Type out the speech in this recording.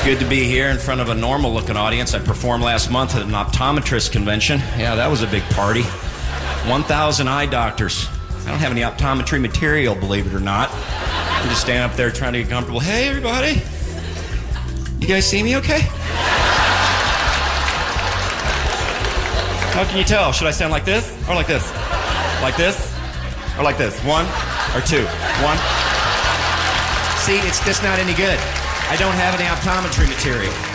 Good to be here in front of a normal-looking audience. I performed last month at an optometrist convention. Yeah, that was a big party. 1,000 eye doctors. I don't have any optometry material, believe it or not. I'm just standing up there trying to get comfortable. Hey, everybody. You guys see me okay? How can you tell? Should I stand like this or like this? Like this or like this? One or two? One. See, it's just not any good. I don't have any optometry material.